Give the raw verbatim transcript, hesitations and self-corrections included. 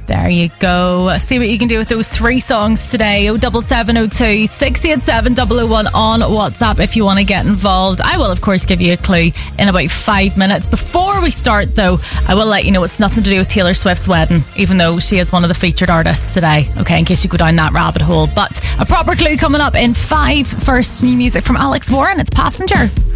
There you go. See what you can do with those three songs today. oh seven seven oh two, six eight seven, double oh one on WhatsApp if you want to get involved. I will, of course, give you a clue in about five minutes. Before we start, though, I will let you know it's nothing to do with Taylor Swift's wedding, even though she is one of the featured artists today, okay, in case you go down that rabbit hole. But a proper clue coming up in five. First, new music from Alex Warren. It's Passenger.